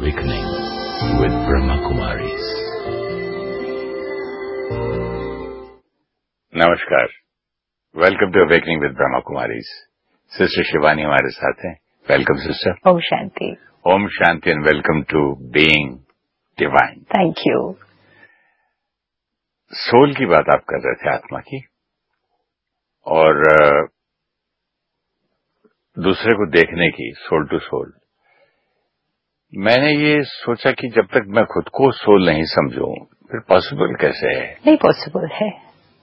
Awakening with Brahma Kumaris. नमस्कार, welcome to awakening with Brahma Kumaris. Sister Shivani हमारे साथ हैं। Welcome sister. Om Shanti. Om Shanti and welcome to being divine. Thank you. Soul की बात आप कर रहे थे, आत्मा की, और दूसरे को देखने की, सोल टू सोल। मैंने ये सोचा कि जब तक मैं खुद को सोल नहीं समझूं, फिर पॉसिबल कैसे है? नहीं पॉसिबल है।